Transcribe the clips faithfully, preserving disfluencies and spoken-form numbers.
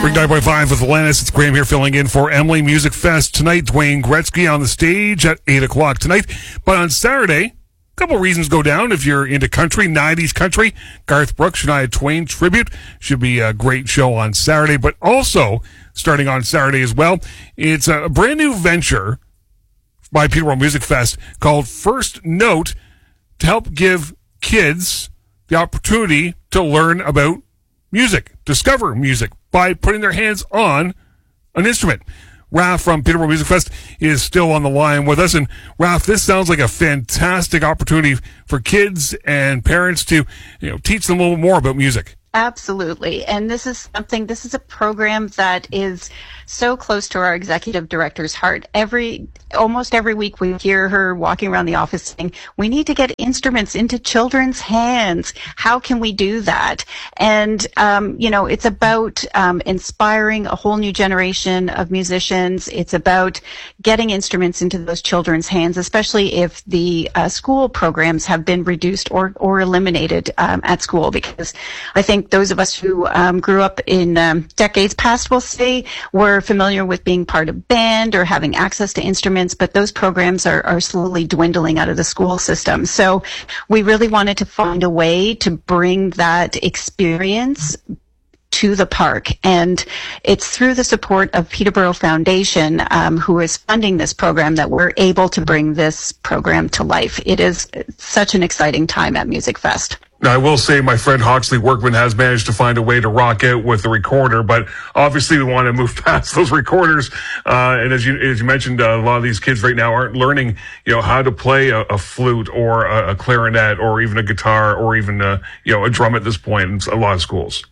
nine point five with Lennis. It's Graham here filling in for Emily. Music Fest tonight. Dwayne Gretzky on the stage at eight o'clock tonight. But on Saturday, a couple reasons go down. If you're into country, nineties country, Garth Brooks, Shania Twain tribute. Should be a great show on Saturday. But also, starting on Saturday as well, it's a brand new venture by Peterborough Music Fest called First Note to help give kids the opportunity to learn about music, discover music by putting their hands on an instrument. Raf from Peterborough Music Fest is still on the line with us. And Raf, this sounds like a fantastic opportunity for kids and parents to, you know, teach them a little more about music. Absolutely. And this is something, this is a program that is so close to our executive director's heart. Every, almost every week we hear her walking around the office saying, we need to get instruments into children's hands. How can we do that? And, um, you know, it's about um, inspiring a whole new generation of musicians. It's about getting instruments into those children's hands, especially if the uh, school programs have been reduced or, or eliminated um, at school, because I think those of us who um, grew up in um, decades past, we'll say, were familiar with being part of band or having access to instruments, but those programs are, are slowly dwindling out of the school system. So we really wanted to find a way to bring that experience to the park, and it's through the support of Peterborough Foundation, um, who is funding this program, that we're able to bring this program to life. It is such an exciting time at Music Fest. Now, I will say my friend Hawksley Workman has managed to find a way to rock out with the recorder, but obviously we want to move past those recorders. Uh, and as you, as you mentioned, uh, a lot of these kids right now aren't learning, you know, how to play a, a flute or a, a clarinet or even a guitar or even, a, you know, a drum at this point in a lot of schools.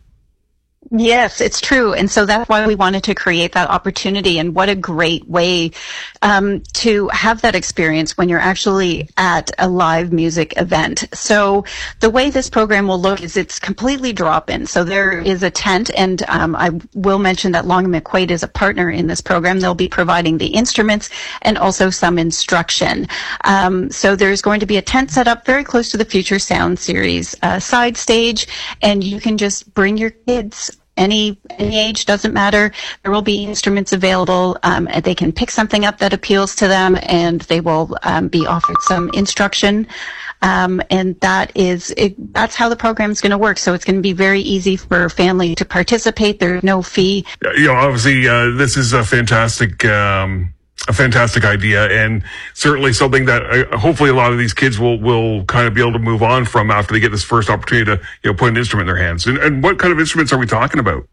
Yes, it's true. And so that's why we wanted to create that opportunity. And what a great way um, to have that experience when you're actually at a live music event. So the way this program will look is it's completely drop-in. So there is a tent, and um, I will mention that Long and McQuaid is a partner in this program. They'll be providing the instruments and also some instruction. Um, so there's going to be a tent set up very close to the Future Sound Series uh, side stage, and you can just bring your kids. Any any age, doesn't matter. There will be instruments available. Um, and they can pick something up that appeals to them, and they will um, be offered some instruction. Um, and that is it, that's how the program is going to work. So it's going to be very easy for a family to participate. There's no fee. You know, obviously, uh, this is a fantastic. Um A fantastic idea, and certainly something that uh, hopefully a lot of these kids will, will kind of be able to move on from after they get this first opportunity to, you know, put an instrument in their hands. And, and what kind of instruments are we talking about?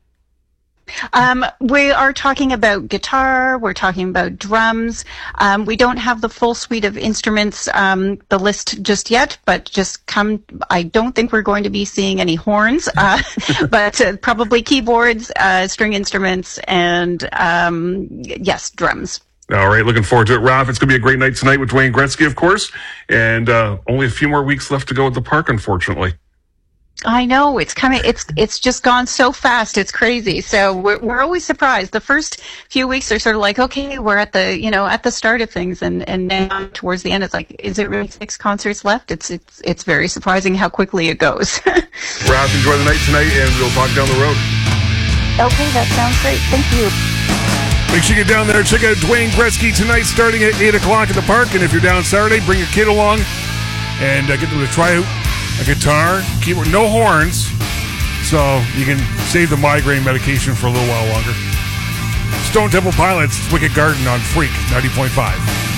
Um, we are talking about guitar. We're talking about drums. Um, we don't have the full suite of instruments, um, the list just yet, but just come. I don't think we're going to be seeing any horns, uh, but uh, probably keyboards, uh, string instruments, and um, yes, drums. All right, looking forward to it. Ralph, it's going to be a great night tonight with Dwayne Gretzky, of course, and uh, only a few more weeks left to go at the park, unfortunately. I know, it's coming. It's it's just gone so fast. It's crazy. So we're we're always surprised. The first few weeks are sort of like, okay, we're at the you know at the start of things, and and now towards the end, it's like, is it really six concerts left? It's it's it's very surprising how quickly it goes. Ralph, enjoy the night tonight, and we'll talk down the road. Okay, that sounds great. Thank you. Make sure you get down there. Check out Dwayne Gretzky tonight starting at eight o'clock at the park. And if you're down Saturday, bring your kid along and uh, get them to try out a guitar, keyboard, no horns, so you can save the migraine medication for a little while longer. Stone Temple Pilots, Wicked Garden on Freak ninety point five.